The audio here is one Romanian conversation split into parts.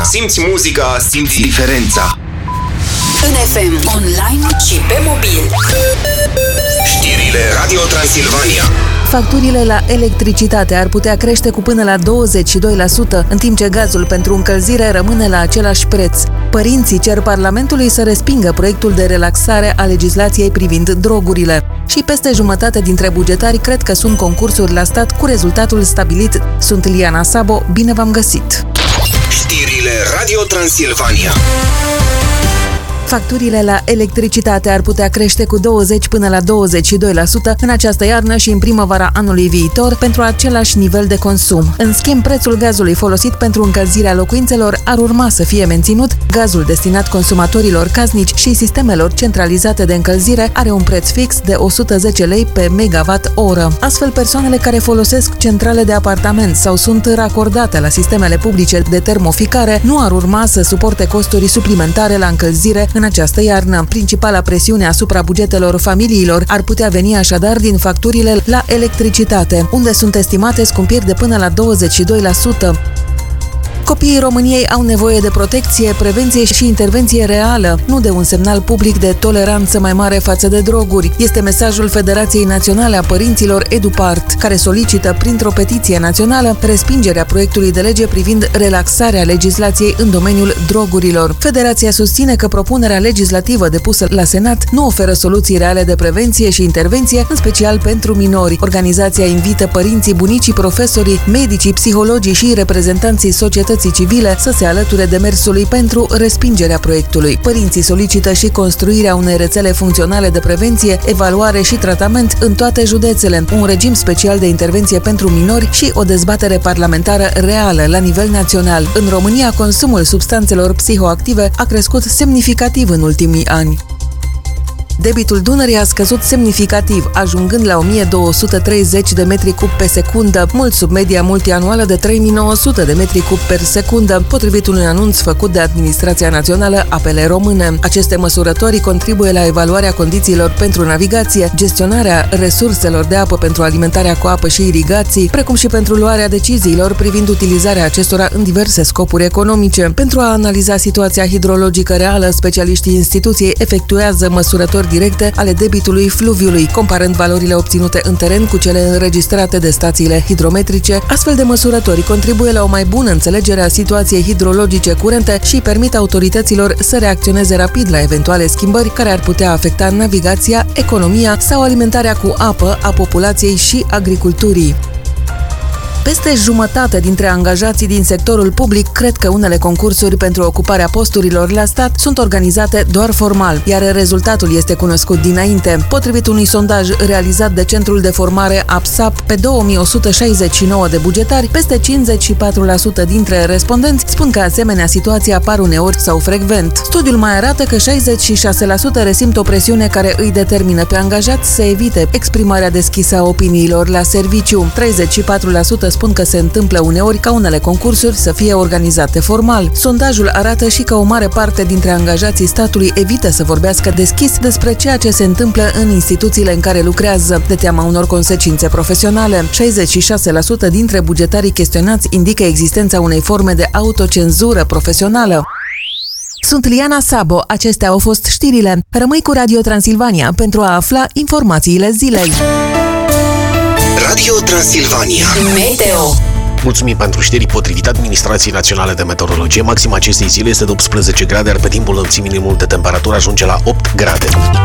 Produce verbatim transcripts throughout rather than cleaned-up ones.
Simți muzica, simți diferența. În F M, online și pe mobil. Știrile Radio Transilvania. Facturile la electricitate ar putea crește cu până la douăzeci și doi la sută, în timp ce gazul pentru încălzire rămâne la același preț. Părinții cer Parlamentului să respingă proiectul de relaxare a legislației privind drogurile. Și peste jumătate dintre bugetari cred că sunt concursuri la stat cu rezultatul stabilit. Sunt Liana Sabo, bine v-am găsit! Știrile Radio Transilvania. Facturile la electricitate ar putea crește cu douăzeci până la douăzeci și doi la sută în această iarnă și în primăvara anului viitor pentru același nivel de consum. În schimb, prețul gazului folosit pentru încălzirea locuințelor ar urma să fie menținut. Gazul destinat consumatorilor casnici și sistemelor centralizate de încălzire are un preț fix de o sută zece lei pe megawatt-oră. Astfel, persoanele care folosesc centrale de apartament sau sunt racordate la sistemele publice de termoficare nu ar urma să suporte costuri suplimentare la încălzire în această iarnă. Principala presiune asupra bugetelor familiilor ar putea veni așadar din facturile la electricitate, unde sunt estimate scumpiri de până la douăzeci și doi la sută. Copiii României au nevoie de protecție, prevenție și intervenție reală, nu de un semnal public de toleranță mai mare față de droguri. Este mesajul Federației Naționale a Părinților EduPart, care solicită printr-o petiție națională respingerea proiectului de lege privind relaxarea legislației în domeniul drogurilor. Federația susține că propunerea legislativă depusă la Senat nu oferă soluții reale de prevenție și intervenție, în special pentru minori. Organizația invită părinții, bunicii, profesorii, medicii, psihologii și reprezentanții societății civile să se alăture demersului pentru respingerea proiectului. Părinții solicită și construirea unei rețele funcționale de prevenție, evaluare și tratament în toate județele, un regim special de intervenție pentru minori și o dezbatere parlamentară reală la nivel național. În România, consumul substanțelor psihoactive a crescut semnificativ în ultimii ani. Debitul Dunării a scăzut semnificativ, ajungând la o mie două sute treizeci de metri cub pe secundă, mult sub media multianuală de trei mii nouă sute de metri cub per secundă, potrivit unui anunț făcut de Administrația Națională Apele Române. Aceste măsurători contribuie la evaluarea condițiilor pentru navigație, gestionarea resurselor de apă pentru alimentarea cu apă și irigații, precum și pentru luarea deciziilor privind utilizarea acestora în diverse scopuri economice. Pentru a analiza situația hidrologică reală, specialiștii instituției efectuează măsurători directe ale debitului fluviului, comparând valorile obținute în teren cu cele înregistrate de stațiile hidrometrice. Astfel de măsurători contribuie la o mai bună înțelegere a situației hidrologice curente și permit autorităților să reacționeze rapid la eventuale schimbări care ar putea afecta navigația, economia sau alimentarea cu apă a populației și agriculturii. Peste jumătate dintre angajații din sectorul public cred că unele concursuri pentru ocuparea posturilor la stat sunt organizate doar formal, iar rezultatul este cunoscut dinainte. Potrivit unui sondaj realizat de Centrul de Formare APSAP pe două mii o sută șaizeci și nouă de bugetari, peste cincizeci și patru la sută dintre respondenți spun că asemenea situații apar uneori sau frecvent. Studiul mai arată că șaizeci și șase la sută resimt o presiune care îi determină pe angajați să evite exprimarea deschisă a opiniilor la serviciu. treizeci și patru la sută spun că se întâmplă uneori ca unele concursuri să fie organizate formal. Sondajul arată și că o mare parte dintre angajații statului evită să vorbească deschis despre ceea ce se întâmplă în instituțiile în care lucrează, de teama unor consecințe profesionale. șaizeci și șase la sută dintre bugetarii chestionați indică existența unei forme de autocenzură profesională. Sunt Liana Sabo, acestea au fost știrile. Rămâi cu Radio Transilvania pentru a afla informațiile zilei. Radio Transilvania. Meteo. Mulțumim pentru știri. Potrivit Administrației Naționale de Meteorologie, maxima acestei zile este de optsprezece grade, iar pe timpul nopții minimul de temperatură ajunge la opt grade.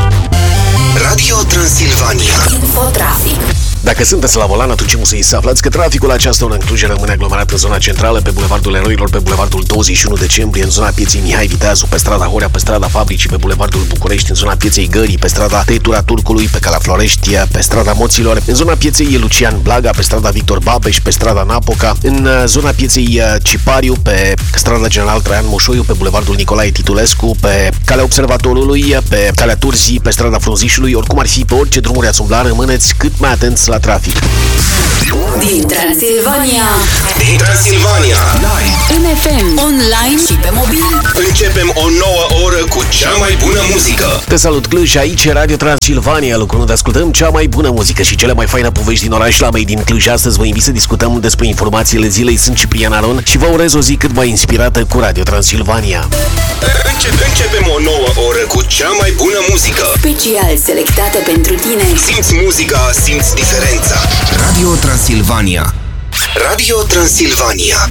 Radio Transilvania. Infotrafic. Dacă sunteți la volan, atunci musei să aflați că traficul la această oră în Cluj rămâne aglomerat în zona centrală, pe Bulevardul Eroilor, pe Bulevardul douăzeci și unu decembrie, în zona pieței Mihai Viteazu, pe strada Horea, pe strada Fabricii, pe Bulevardul București, în zona pieței Gării, pe strada Tăitura Turcului, pe Calea Florești, pe strada Moților, în zona pieței Lucian Blaga, pe strada Victor Babeș, pe strada Napoca, în zona pieței Cipariu, pe strada General Traian Moșoiu, pe Bulevardul Nicolae Titulescu, pe Calea Observatorului, pe Calea Turzii, pe strada Frunzișului. Oricum ar fi, pe orice drumuri ați umbla, rămâneți cât mai atenți la trafic. Din Transilvania. Din Transilvania. În F M, online și pe mobil. Începem o nouă oră cu cea mai bună muzică. Te salut, Cluj, aici Radio Transilvania, locul unde ascultăm cea mai bună muzică și cele mai faine povești din oraș la Made in Cluj. Astăzi vă invit să discutăm despre informațiile zilei. Sunt Ciprian Aron și vă urez o zi cât mai inspirată cu Radio Transilvania. Începe, începem o nouă oră cu cea mai bună muzică. Special selectată pentru tine. Simți muzica, simți diferența. Radio Transilvania. Radio Transilvania.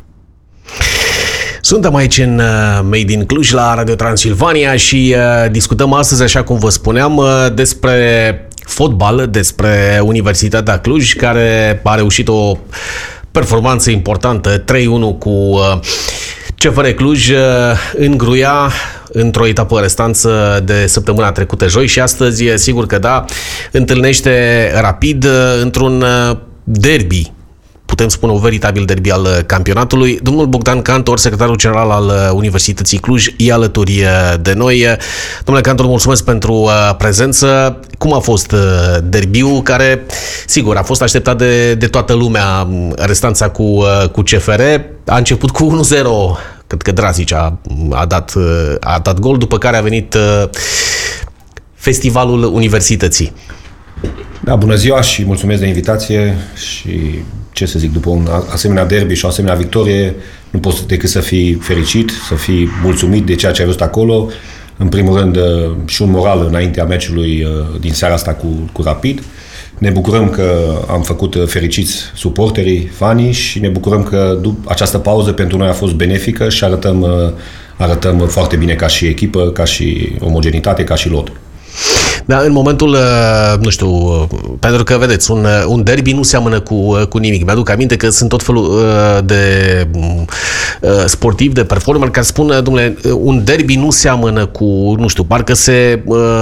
Suntem aici în Made in Cluj la Radio Transilvania și uh, discutăm astăzi, așa cum vă spuneam, uh, despre fotbal, despre Universitatea Cluj, care a reușit o performanță importantă, trei unu cu uh, C F R Cluj uh, în Gruia, într-o etapă restanță de săptămâna trecută joi, și astăzi, sigur că da, întâlnește Rapid uh, într-un uh, derby, putem spune un veritabil derby al campionatului. Domnul Bogdan Cantor, secretarul general al Universității Cluj, e alături de noi. Domnule Cantor, mulțumesc pentru prezență. Cum a fost derbiul, care, sigur, a fost așteptat de, de toată lumea, restanța cu, cu C F R? A început cu unu zero, cred că Drazic a, a, dat, a dat gol, după care a venit festivalul Universității. Da, bună ziua și mulțumesc de invitație și, ce să zic, după un asemenea derby și o asemenea victorie, nu poți decât să fii fericit, să fii mulțumit de ceea ce ai văzut acolo. În primul rând, și un moral înaintea meciului din seara asta cu, cu Rapid. Ne bucurăm că am făcut fericiți suporterii, fanii, și ne bucurăm că după această pauză pentru noi a fost benefică și arătăm, arătăm foarte bine ca și echipă, ca și omogenitate, ca și lot. Da, în momentul, nu știu, pentru că, vedeți, un, un derby nu seamănă cu, cu nimic. Mi-aduc aminte că sunt tot felul de sportivi, de performer, care spun, domnule, un derby nu seamănă cu, nu știu, parcă se,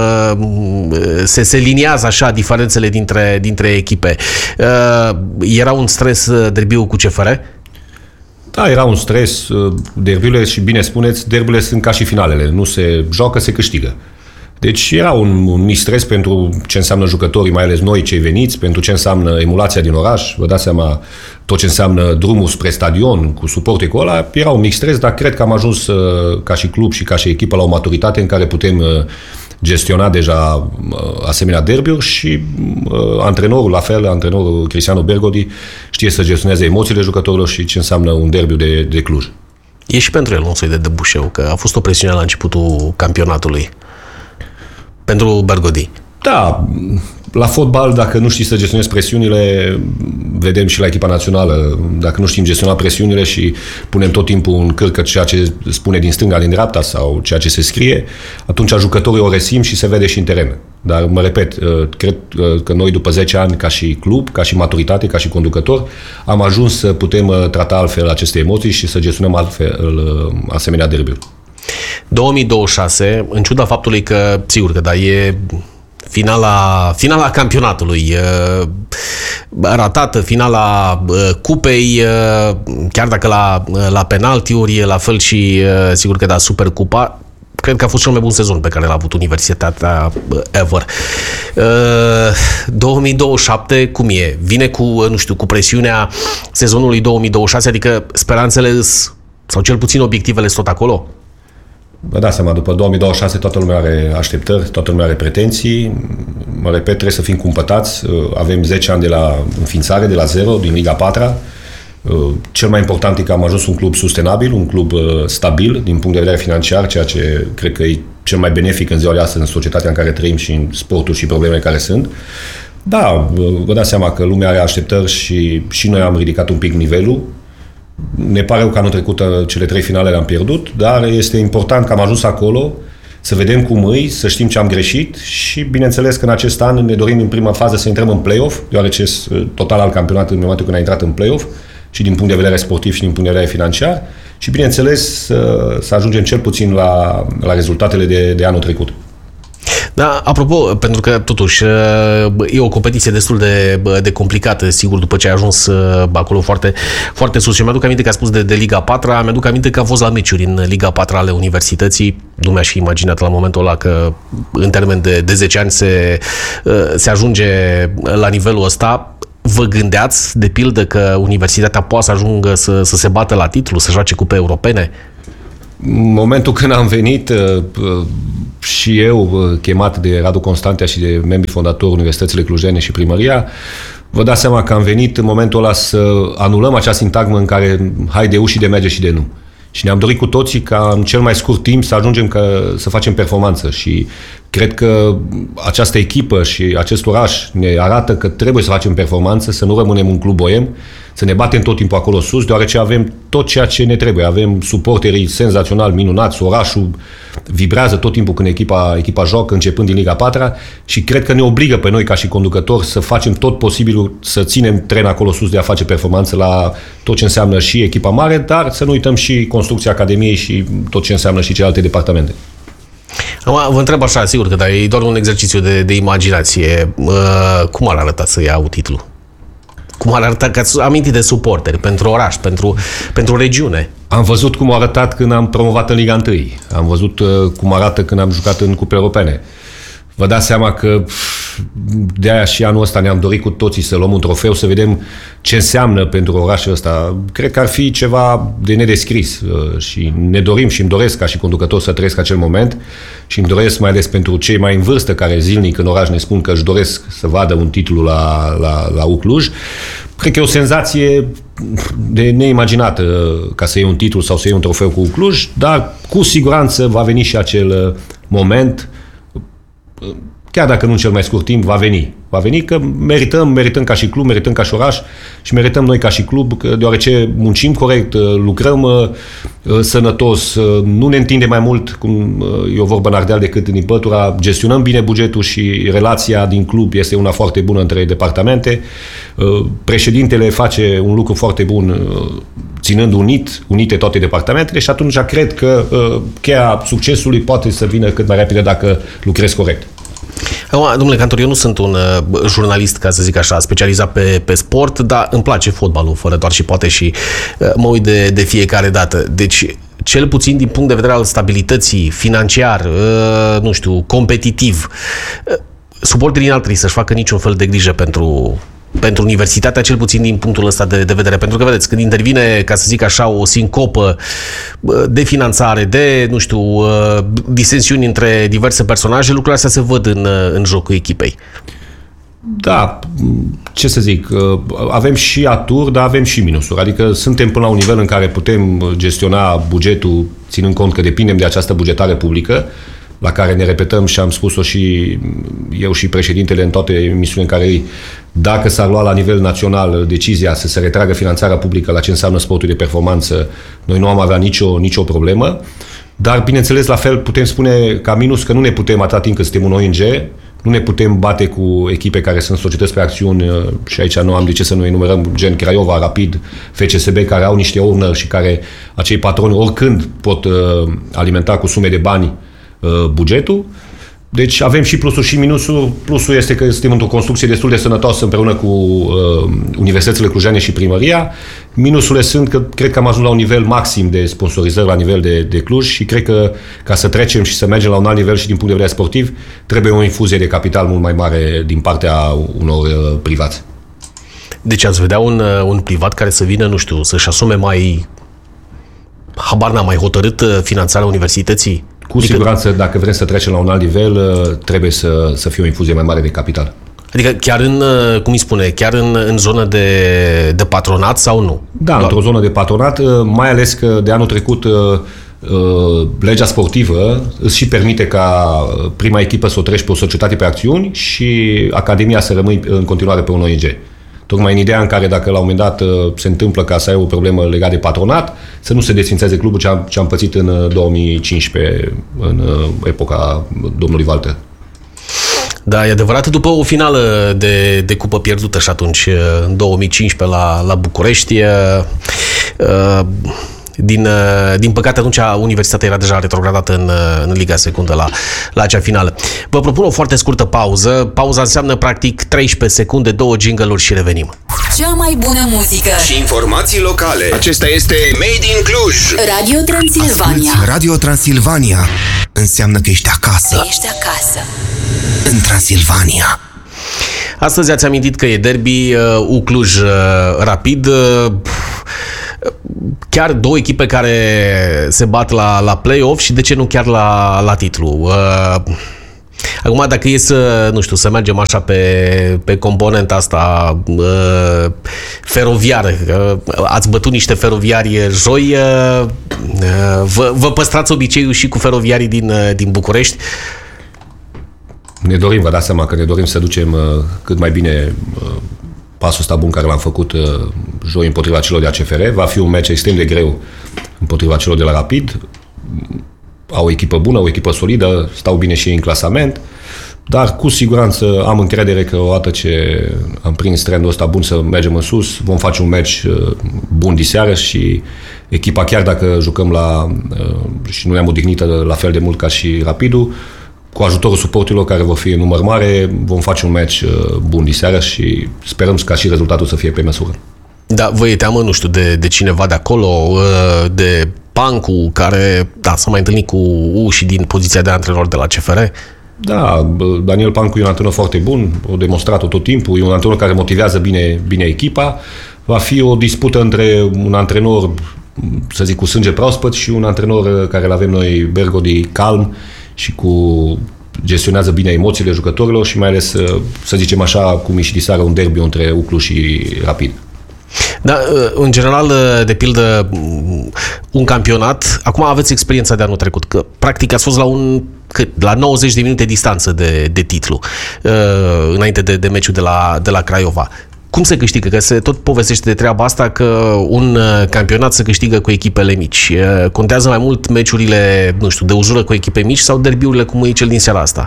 se, se liniază așa diferențele dintre, dintre echipe. Era un stres derbiul cu C F R? Da, era un stres. Derbiurile, și bine spuneți, derbiurile sunt ca și finalele. Nu se joacă, se câștigă. Deci era un, un mic stres pentru ce înseamnă jucătorii, mai ales noi cei veniți, pentru ce înseamnă emulația din oraș. Vă dați seama tot ce înseamnă drumul spre stadion cu suportul cu ăla. Era un mic stres, dar cred că am ajuns uh, ca și club și ca și echipă la o maturitate în care putem uh, gestiona deja uh, asemenea derbiuri și uh, antrenorul, la fel, antrenorul Cristiano Bergodi știe să gestioneze emoțiile jucătorilor și ce înseamnă un derbiu de, de Cluj. E și pentru el un soi de debușeu, că a fost o presiune la începutul campionatului pentru Bergodi. Da, la fotbal, dacă nu știi să gestionezi presiunile, vedem și la echipa națională, dacă nu știm gestiona presiunile și punem tot timpul în cârcă ceea ce spune din stânga, din dreapta sau ceea ce se scrie, atunci jucătorii o resimt și se vede și în teren. Dar, mă repet, cred că noi după zece ani, ca și club, ca și maturitate, ca și conducător, am ajuns să putem trata altfel aceste emoții și să gestionăm altfel asemenea derbiuri. două mii douăzeci și șase, în ciuda faptului că, sigur că da, e finala, finala campionatului, ratată, finala cupei, chiar dacă la, la penaltiuri, la fel și, sigur că da, Supercupa, cred că a fost cel mai bun sezon pe care l-a avut Universitatea ever. două mii douăzeci și șapte, cum e? Vine cu, nu știu, cu presiunea sezonului două mii douăzeci și șase, adică speranțele sau cel puțin obiectivele sunt tot acolo? Vă dați seama, după două mii douăzeci și șase toată lumea are așteptări, toată lumea are pretenții. Mă repet, trebuie să fim cumpătați. Avem zece ani de la înființare, de la zero, din Liga patru. Cel mai important e că am ajuns un club sustenabil, un club stabil din punct de vedere financiar, ceea ce cred că e cel mai benefic în ziua de astăzi în societatea în care trăim și în sportul și problemele care sunt. Da, vă dați seama că lumea are așteptări și, și noi am ridicat un pic nivelul. Ne pare rău că anul trecut cele trei finale le-am pierdut, dar este important că am ajuns acolo, să vedem cum îi, să știm ce am greșit și, bineînțeles, că în acest an ne dorim în prima fază să intrăm în play-off, deoarece total al campionatului în momentul când a intrat în play-off și din punct de vedere sportiv și din punct de vedere financiar și, bineînțeles, să, să ajungem cel puțin la, la rezultatele de, de anul trecut. Da, apropo, pentru că totuși e o competiție destul de, de complicată, sigur, după ce ai ajuns acolo foarte, foarte sus. Și mi-aduc aminte că a spus de, de Liga patru, mi-aduc aminte că am fost la meciuri în Liga patru ale Universității. Nu mi-aș fi imaginat la momentul ăla că în termen de, de zece ani se, se ajunge la nivelul ăsta. Vă gândeați, de pildă, că Universitatea poate să ajungă să, să se bată la titlu, să joace cupe europene? În momentul când am venit, și eu, chemat de Radu Constantea și de membrii fondatori Universitățile Clujene și Primăria, vă dați seama că am venit în momentul ăla să anulăm acea sintagmă în care hai de u și de merge și de nu. Și ne-am dorit cu toții ca în cel mai scurt timp să ajungem ca, să facem performanță și cred că această echipă și acest oraș ne arată că trebuie să facem performanță, să nu rămânem un club boem, să ne batem tot timpul acolo sus, deoarece avem tot ceea ce ne trebuie. Avem suporterii senzațional minunați, orașul vibrează tot timpul când echipa, echipa joacă, începând din Liga a patra și cred că ne obligă pe noi ca și conducători să facem tot posibilul să ținem tren acolo sus de a face performanță la tot ce înseamnă și echipa mare, dar să nu uităm și construcția Academiei și tot ce înseamnă și celelalte departamente. Vă întreb așa, sigur că e doar un exercițiu de, de imaginație. Cum ar arăta să iau titlul? Cum ar arăta, că ați amintit de suporteri, pentru oraș, pentru, pentru regiune? Am văzut cum a arătat când am promovat în Liga unu. Am văzut cum arată când am jucat în cupe europene. Vă dați seama că de aia și anul ăsta ne-am dorit cu toții să luăm un trofeu, să vedem ce înseamnă pentru orașul ăsta. Cred că ar fi ceva de nedescris și ne dorim și îmi doresc ca și conducător să trăiesc acel moment și îmi doresc mai ales pentru cei mai în vârstă care zilnic în oraș ne spun că își doresc să vadă un titlu la, la, la U Cluj. Cred că e o senzație de neimaginată ca să iei un titlu sau să iei un trofeu cu U Cluj, dar cu siguranță va veni și acel moment, chiar dacă nu în cel mai scurt timp, va veni. Va veni că merităm, merităm ca și club, merităm ca și oraș și merităm noi ca și club, deoarece muncim corect, lucrăm sănătos, nu ne întindem mai mult, cum e o vorbă în Ardeal, decât din pătura, gestionăm bine bugetul și relația din club este una foarte bună între departamente. Președintele face un lucru foarte bun ținând unit, unite toate departamentele și atunci cred că cheia succesului poate să vină cât mai repede dacă lucrezi corect. Acum, domnule Cantor, eu nu sunt un uh, jurnalist, ca să zic așa, specializat pe, pe sport, dar îmi place fotbalul, fără doar și poate și uh, mă uit de, de fiecare dată. Deci, cel puțin din punct de vedere al stabilității financiar, uh, nu știu, competitiv, uh, suporterii n-ar trebui să-și facă niciun fel de grijă pentru... pentru universitatea, cel puțin din punctul ăsta de, de vedere. Pentru că, vedeți, când intervine, ca să zic așa, o sincopă de finanțare, de, nu știu, disensiuni între diverse personaje, lucrurile astea se văd în, în jocul echipei. Da, ce să zic, avem și aturi, dar avem și minusuri. Adică suntem până la un nivel în care putem gestiona bugetul, ținând cont că depindem de această bugetare publică, la care ne repetăm și am spus-o și eu și președintele în toate emisiunile în care ei, dacă s-ar lua la nivel național decizia să se retragă finanțarea publică la ce înseamnă sportul de performanță, noi nu am avea nicio, nicio problemă, dar bineînțeles la fel putem spune ca minus că nu ne putem, atâta timp cât suntem un O N G, nu ne putem bate cu echipe care sunt societăți pe acțiuni și aici nu am de ce să nu enumerăm, gen Craiova, Rapid, F C S B, care au niște owner și care acei patroni oricând pot alimenta cu sume de bani bugetul. Deci avem și plusuri și minusuri. Plusul este că suntem într-o construcție destul de sănătoasă împreună cu uh, Universitățile Clujene și Primăria. Minusurile sunt că cred că am ajuns la un nivel maxim de sponsorizări la nivel de, de Cluj și cred că ca să trecem și să mergem la un alt nivel și din punct de vedere sportiv, trebuie o infuzie de capital mult mai mare din partea unor uh, privați. Deci ați vedea un, un privat care să vină, nu știu, să-și asume mai habar n-am, mai hotărât finanțarea universității? Cu adică, siguranță, dacă vrem să trecem la un alt nivel, trebuie să, să fie o infuzie mai mare de capital. Adică chiar în, cum îi spune, chiar în, în zonă de, de patronat sau nu? Da, Doar... într-o zonă de patronat, mai ales că de anul trecut legea sportivă îți și permite ca prima echipă să o treci pe o societate pe acțiuni și Academia să rămâi în continuare pe un O N G. Tocmai în ideea în care dacă la un moment dat se întâmplă ca să ai o problemă legată de patronat, să nu se desfințeze clubul ce am, ce am pățit în două mii cincisprezece, în epoca domnului Walter. Da, e adevărat, după o finală de, de cupă pierdută și atunci, în două mii cincisprezece la, la București, uh, Din, din păcate, atunci Universitatea era deja retrogradată în, în Liga Secundă la, la acea finală. Vă propun o foarte scurtă pauză. Pauza înseamnă practic treisprezece secunde, două jingle-uri și revenim. Cea mai bună muzică și informații locale. Acesta este Made in Cluj. Radio Transilvania. Asculți Radio Transilvania. Înseamnă că ești acasă. Ești acasă. În Transilvania. Astăzi ați amintit că e derby U Cluj Rapid. chiar două echipe care se bat la, la play-off și de ce nu chiar la, la titlu. Uh, acum, dacă e să, nu știu, să mergem așa pe, pe componenta asta uh, feroviară, uh, ați bătut niște feroviari joi, uh, vă, vă păstrați obiceiul și cu feroviarii din, uh, din București? Ne dorim, vă dați seama că ne dorim să ducem uh, cât mai bine uh, pasul ăsta bun care l-am făcut uh, joi împotriva celor de A C F R. Va fi un meci extrem de greu împotriva celor de la Rapid. Au o echipă bună, o echipă solidă, stau bine și ei în clasament, dar cu siguranță am încredere că odată ce am prins trendul ăsta bun să mergem în sus, vom face un meci uh, bun diseară și echipa, chiar dacă jucăm la uh, și nu ne-am odihnit la fel de mult ca și Rapidul, cu ajutorul suporterilor care vor fi în număr mare, vom face un meci bun diseară și sperăm ca și rezultatul să fie pe măsură. Da, vă e teamă, nu știu, de, de cineva de acolo, de Pancu, care, da, s-a mai întâlnit cu uși din poziția de antrenor de la C F R? Da, Daniel Pancu e un antrenor foarte bun, o demonstrat-o tot timpul, e un antrenor care motivează bine, bine echipa. Va fi o dispută între un antrenor, să zic, cu sânge proaspăt și un antrenor care îl avem noi, Bergodi, calm, și cu gestionează bine emoțiile jucătorilor și mai ales, să zicem așa, cum e și diseară un derby între Uclu și Rapid. Da, în general, de pildă, un campionat, acum aveți experiența de anul trecut, că practic ați fost la un cât, la nouăzeci de minute distanță de, de titlu, înainte de, de meciul de la, de la Craiova. Cum se câștigă? Că se tot povestește de treaba asta că un campionat se câștigă cu echipele mici. Contează mai mult meciurile, nu știu, de uzură cu echipe mici sau derbiurile cum e cel din seara asta?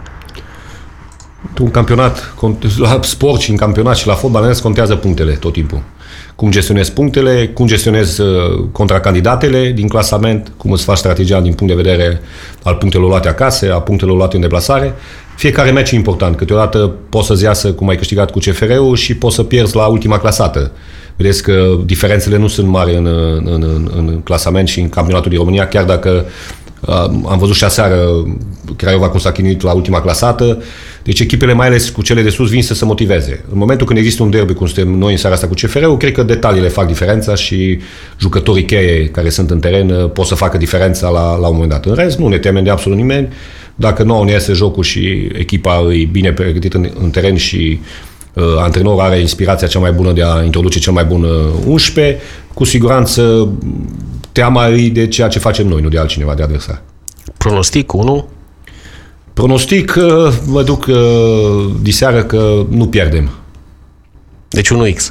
Un campionat, la sport și în campionat și la fotbal, contează punctele tot timpul. Cum gestionezi punctele, cum gestionezi contracandidatele din clasament, cum îți faci strategia din punct de vedere al punctelor luate acasă, a punctelor luate în deplasare. Fiecare meci e important. Câteodată poți să-ți iasă cum ai câștigat cu C F R-ul și poți să pierzi la ultima clasată. Vedeți că diferențele nu sunt mari în, în, în, în clasament și în campionatul din România, chiar dacă uh, am văzut și aseară Craiova cum s-a chinuit la ultima clasată. Deci echipele, mai ales cu cele de sus, vin să se motiveze. În momentul când există un derby, cum suntem noi în seara asta cu C F R-ul, cred că detaliile fac diferența și jucătorii cheie care sunt în teren pot să facă diferența la, la un moment dat. În rest, nu ne temem de absolut nimeni. Dacă nouă ne iese jocul și echipa e bine pregătită în, în teren și uh, antrenorul are inspirația cea mai bună de a introduce cel mai bun uh, unsprezece, cu siguranță teama e de ceea ce facem noi, nu de altcineva, de adversar. Pronostic unu? Pronostic, uh, mă duc uh, diseară că nu pierdem. Deci unu X.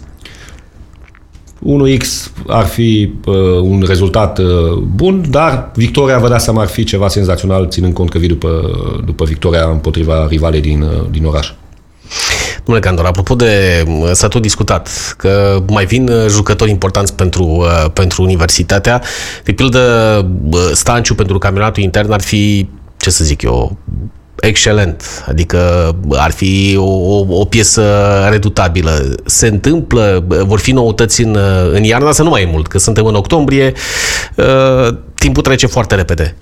unu X ar fi uh, un rezultat uh, bun, dar victoria, vă dați seama, ar fi ceva senzațional, ținând cont că vii după, după victoria împotriva rivalei din, uh, din oraș. Domnule Candor, apropo de, s-a tot discutat că mai vin jucători importanți pentru, uh, pentru universitatea. De pildă, Stanciu pentru campionatul intern ar fi, ce să zic eu, excelent, adică ar fi o, o piesă redutabilă. Se întâmplă, vor fi noutăți în, în iarna, să nu mai e mult, că suntem în octombrie, uh, timpul trece foarte repede.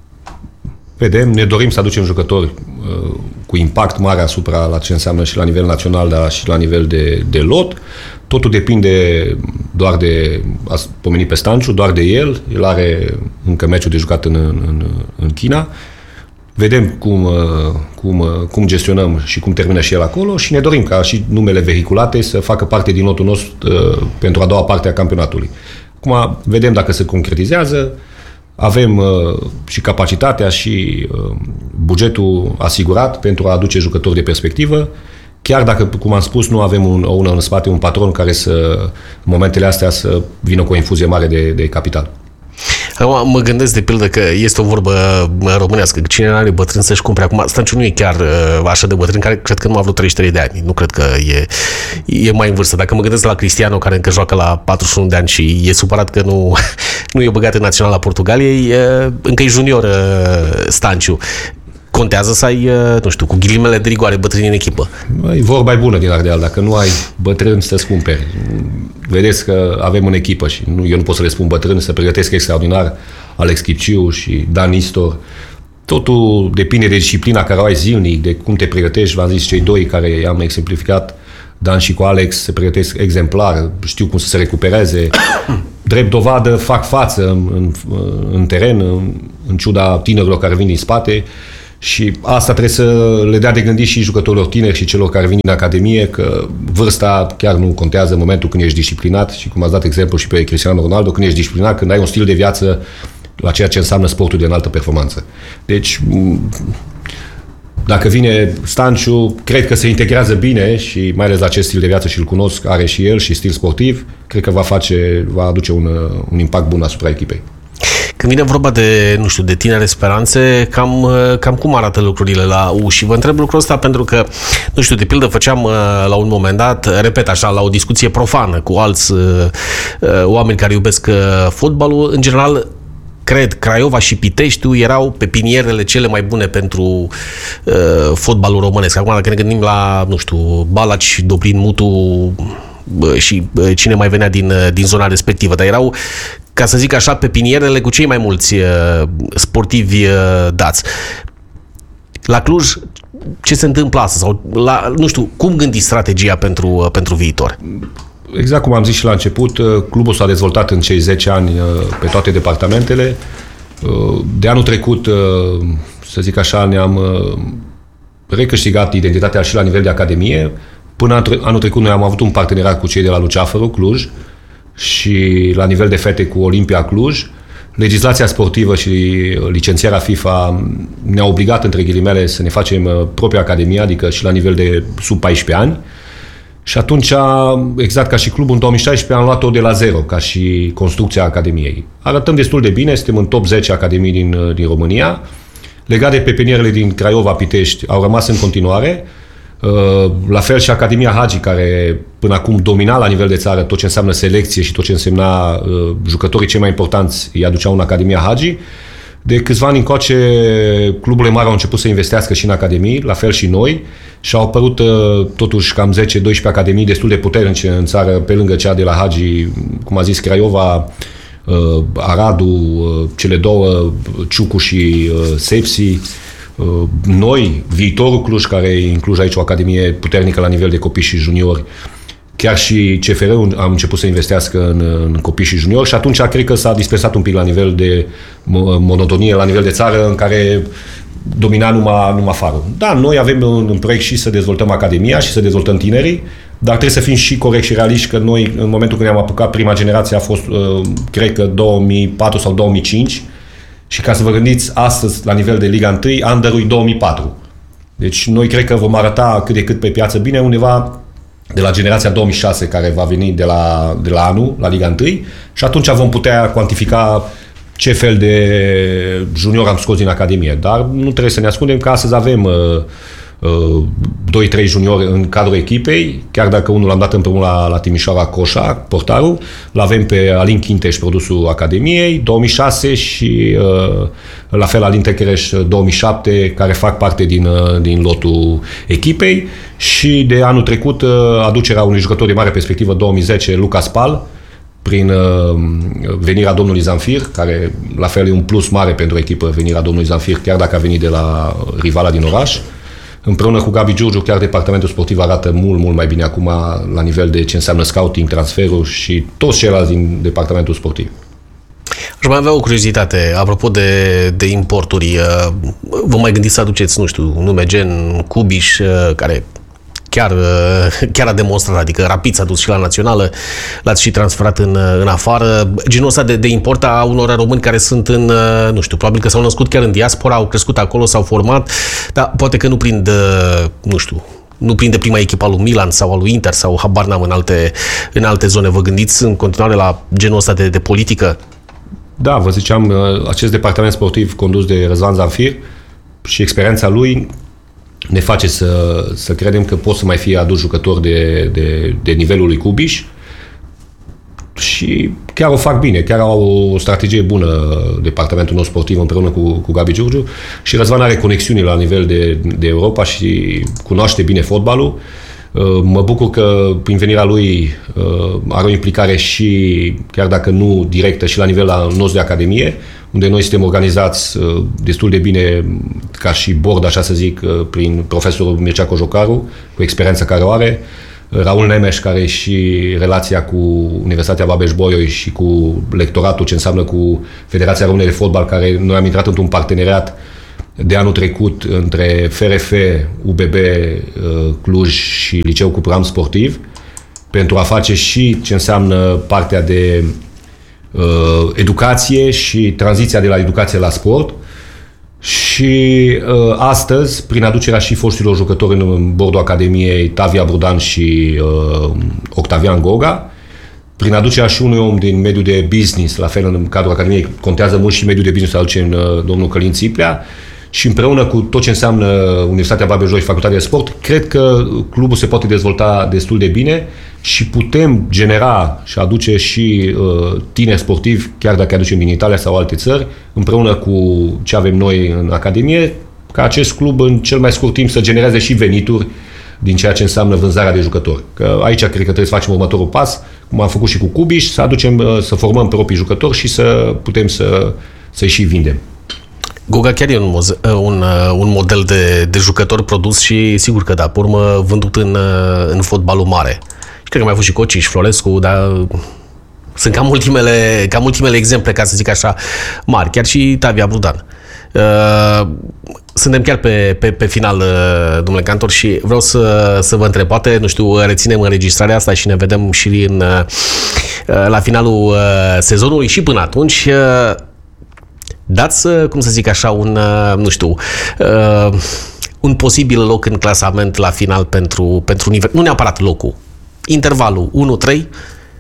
Vedem, ne dorim să aducem jucători uh, cu impact mare asupra la ce înseamnă și la nivel național, dar și la nivel de, de lot. Totul depinde doar de, ați pomenit pe Stanciu, doar de el. El are încă meciul de jucat în, în, în China. Vedem cum, cum, cum gestionăm și cum termină și el acolo și ne dorim ca și numele vehiculate să facă parte din lotul nostru uh, pentru a doua parte a campionatului. Acum vedem dacă se concretizează, avem uh, și capacitatea și uh, bugetul asigurat pentru a aduce jucători de perspectivă, chiar dacă, cum am spus, nu avem un, unul în spate, un patron care să, în momentele astea, să vină cu o infuzie mare de, de capital. Acum mă gândesc de pildă că este o vorbă românească, că cine are bătrân să-și cumpere. Acum, Stanciu nu e chiar așa de bătrân, care cred că nu a vreo treizeci și trei de ani. Nu cred că e, e mai în vârstă. Dacă mă gândesc la Cristiano, care încă joacă la patruzeci și unu de ani și e supărat că nu, nu e băgat în naționala Portugaliei, încă e junior Stanciu. Contează să ai, nu știu, cu ghilimele de rigoare bătrâni în echipă. E vorba bună din Ardeal. Dacă nu ai bătrâni, să-ți cumperi. Vedeți că avem în echipă și nu, eu nu pot să le spun bătrâni, să pregătesc extraordinar Alex Chipciu și Dan Nistor. Totul depinde de disciplina care o ai zilnic, de cum te pregătești. V-am zis, cei doi care i-am exemplificat, Dan și cu Alex, se pregătesc exemplar, știu cum să se recupereze. drept dovadă fac față în, în, în teren, în, în ciuda tinerilor care vin din spate. Și asta trebuie să le dea de gândit și jucătorilor tineri și celor care vin din academie, că vârsta chiar nu contează în momentul când ești disciplinat și cum ați dat exemplu și pe Cristiano Ronaldo, când ești disciplinat, când ai un stil de viață la ceea ce înseamnă sportul de înaltă performanță. Deci, dacă vine Stanciu, cred că se integrează bine și mai ales la acest stil de viață și îl cunosc, are și el și stil sportiv, cred că va face, va aduce un, un impact bun asupra echipei. Când vine vorba de, nu știu, de tinere speranțe, cam, cam cum arată lucrurile la U? Și vă întreb lucrul ăsta pentru că, nu știu, de pildă făceam la un moment dat, repet așa, la o discuție profană cu alți uh, oameni care iubesc uh, fotbalul, în general, cred, Craiova și Piteștiul erau pepinierele cele mai bune pentru uh, fotbalul românesc. Acum, dacă ne gândim la, nu știu, Balaci, Dobrin, Mutu și cine mai venea din, din zona respectivă, dar erau, ca să zic așa, pepinierele cu cei mai mulți uh, sportivi uh, dați. La Cluj, ce se întâmplă asta? Sau, la, nu știu, cum gândiți strategia pentru, uh, pentru viitor? Exact cum am zis și la început, clubul s-a dezvoltat în cei zece ani pe toate departamentele. De anul trecut, să zic așa, ne-am recâștigat identitatea și la nivel de academie. Până anul trecut noi am avut un parteneriat cu cei de la Luceafăru, Cluj, și la nivel de fete cu Olimpia Cluj. Legislația sportivă și licențierea FIFA ne-a obligat, între ghilimele, să ne facem propria academie, adică și la nivel de sub paisprezece ani. Și atunci, exact ca și clubul, în două mii șaisprezece am luat-o de la zero, ca și construcția academiei. Arătăm destul de bine, suntem în top zece academii din, din România. Legat de pepinierele din Craiova, Pitești, au rămas în continuare. La fel și Academia Hagi, care până acum domina la nivel de țară tot ce înseamnă selecție și tot ce însemna jucătorii cei mai importanți, îi aduceau în Academia Hagi. De câțiva ani încoace, cluburile mari au început să investească și în academii, la fel și noi, și au apărut totuși cam zece doisprezece academii destul de puternice în țară, pe lângă cea de la Hagi, cum a zis Craiova, Aradu, cele două, Ciucu și Sepsi. Noi, viitorul Cluj, care include aici o academie puternică la nivel de copii și juniori, chiar și C F R-ul am început să investească în, în copii și juniori și atunci cred că s-a dispersat un pic la nivel de monotonie, la nivel de țară, în care domina numai, numai farul. Da, noi avem un, un proiect și să dezvoltăm academia și să dezvoltăm tinerii, dar trebuie să fim și corecți și realiști că noi, în momentul când ne-am apucat, prima generație a fost, cred că două mii patru sau două mii cinci, și ca să vă gândiți, astăzi, la nivel de Liga unu, Under-ul două mii patru. Deci noi cred că vom arăta cât de cât pe piață bine, undeva de la generația două mii șase, care va veni de la, de la anul, la Liga unu, și atunci vom putea cuantifica ce fel de junior am scos din academie. Dar nu trebuie să ne ascundem că astăzi avem uh, uh, doi trei juniori în cadrul echipei, chiar dacă unul l-am dat împreună la, la Timișoara, Coșa, portarul, l-avem pe Alin Chinteș, produsul Academiei, două mii șase, și uh, la fel Alin Techereș, două mii șapte, care fac parte din, uh, din lotul echipei, și de anul trecut uh, aducerea unui jucător de mare perspectivă, două mii zece, Lucas Pal, prin uh, venirea domnului Zanfir, care la fel e un plus mare pentru echipă, venirea domnului Zanfir, chiar dacă a venit de la rivala din oraș. Împreună cu Gabi Giurgiu, chiar departamentul sportiv arată mult, mult mai bine acum la nivel de ce înseamnă scouting, transferul și toți ceilalți din departamentul sportiv. Aș mai avea o curiozitate, apropo de, de importuri. Vă mai gândiți să aduceți, nu știu, nume gen Cubiș, care chiar, chiar a demonstrat, adică rapid s-a dus și la națională, l-ați și transferat în, în afară. Genul ăsta de, de import a unor români care sunt în, nu știu, probabil că s-au născut chiar în diaspora, au crescut acolo, s-au format, dar poate că nu prind, nu știu, nu prinde prima echipă a lui Milan sau a lui Inter sau habar n-am în alte, în alte zone. Vă gândiți în continuare la genul ăsta de, de politică? Da, vă ziceam, acest departament sportiv condus de Răzvan Zanfir și experiența lui ne face să, să credem că pot să mai fie adus jucători de, de, de nivelul lui Cubiș și chiar o fac bine, chiar au o strategie bună departamentul nostru sportiv împreună cu, cu Gabi Giurgiu și Răzvan are conexiuni la nivel de, de Europa și cunoaște bine fotbalul. Mă bucur că prin venirea lui are o implicare și, chiar dacă nu directă, și la nivel nostru de academie, unde noi suntem organizați destul de bine ca și board, așa să zic, prin profesorul Mircea Cojocaru, cu experiența care o are. Raul Nemes, care și relația cu Universitatea Babeș-Bolyai și cu lectoratul, ce înseamnă cu Federația Română de Fotbal, care noi am intrat într-un parteneriat de anul trecut între F R F, U B B Cluj și Liceul cu program sportiv, pentru a face și ce înseamnă partea de uh, educație și tranziția de la educație la sport. Și uh, astăzi, prin aducerea și foștilor jucători în bordul Academiei, Tavia Brudan și uh, Octavian Goga, prin aducerea și unui om din mediul de business, la fel în cadrul Academiei, contează mult și mediul de business, aducem uh, domnul Călin Țiplea, și împreună cu tot ce înseamnă Universitatea Babeș-Bolyai și Facultatea de Sport, cred că clubul se poate dezvolta destul de bine și putem genera și aduce și uh, tineri sportivi, chiar dacă aducem din Italia sau alte țări, împreună cu ce avem noi în Academie, ca acest club în cel mai scurt timp să genereze și venituri din ceea ce înseamnă vânzarea de jucători. Că aici cred că trebuie să facem următorul pas, cum am făcut și cu Cubiș, să aducem, uh, să formăm proprii jucători și să putem să, să-i și vindem. Goga chiar e un, moze- un, un model de, de jucător produs și sigur că da, pe urmă vândut în, în fotbalul mare. Și cred că mai fost și Cociș, Florescu, dar sunt cam ultimele, cam ultimele exemple, ca să zic așa, mari. Chiar și Tavia Brudan. Suntem chiar pe, pe, pe final, domnule Cantor, și vreau să, să vă întreb, poate, nu știu, reținem înregistrarea asta și ne vedem și în, la finalul sezonului și până atunci. Dați, cum să zic așa, un, nu știu, un posibil loc în clasament la final pentru, pentru nivel, nu neapărat locul, intervalul unu trei.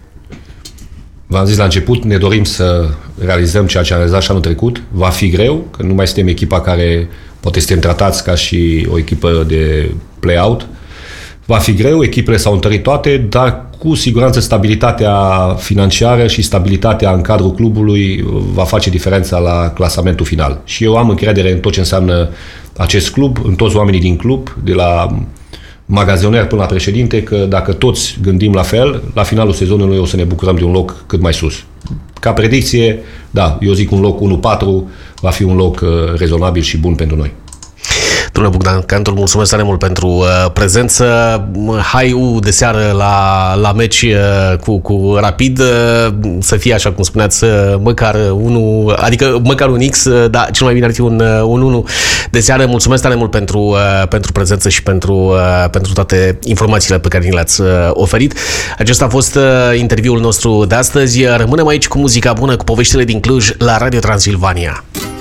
V-am zis la început, ne dorim să realizăm ceea ce am realizat și anul trecut. Va fi greu, că nu mai suntem echipa care poate suntem tratați ca și o echipă de play-out. Va fi greu, echipele s-au întărit toate, dar cu siguranță stabilitatea financiară și stabilitatea în cadrul clubului va face diferența la clasamentul final. Și eu am încredere în tot ce înseamnă acest club, în toți oamenii din club, de la magazionier până la președinte, că dacă toți gândim la fel, la finalul sezonului o să ne bucurăm de un loc cât mai sus. Ca predicție, da, eu zic un loc unu patru va fi un loc uh, rezonabil și bun pentru noi. Domnule Bogdan Cantor, mulțumesc tare mult pentru uh, prezență. Hai-ul de seară la, la meci uh, cu, cu Rapid, uh, să fie, așa cum spuneați, uh, măcar unu, adică măcar un X, uh, dar cel mai bine ar fi un, uh, un unu de seară. Mulțumesc tare mult pentru, uh, pentru prezență și pentru, uh, pentru toate informațiile pe care ni le-ați uh, oferit. Acesta a fost uh, interviul nostru de astăzi. Rămânem aici cu muzica bună, cu poveștile din Cluj la Radio Transilvania.